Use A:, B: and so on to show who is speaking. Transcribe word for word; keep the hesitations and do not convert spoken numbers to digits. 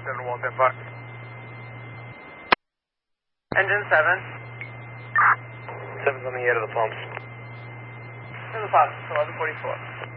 A: seven one ten five.
B: Engine seven.
A: Seven's on the end of the pumps.
B: In the pumps, eleven forty-four.